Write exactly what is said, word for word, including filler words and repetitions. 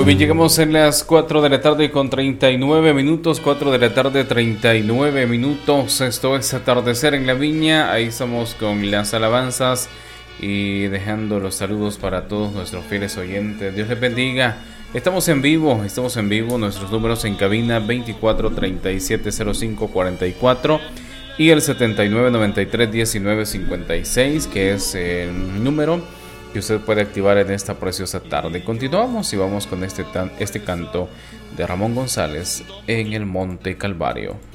Muy bien, llegamos en las cuatro de la tarde con treinta y nueve minutos, cuatro de la tarde treinta y nueve minutos, esto es Atardecer en la Viña, ahí estamos con las alabanzas y dejando los saludos para todos nuestros fieles oyentes. Dios les bendiga. Estamos en vivo, estamos en vivo, nuestros números en cabina veinticuatro treinta y siete cero cinco cuarenta y cuatro y el setenta y nueve noventa y tres diecinueve cincuenta y seis, que es el número que usted puede activar en esta preciosa tarde. Continuamos y vamos con este, tan, este canto de Ramón González, En el Monte Calvario.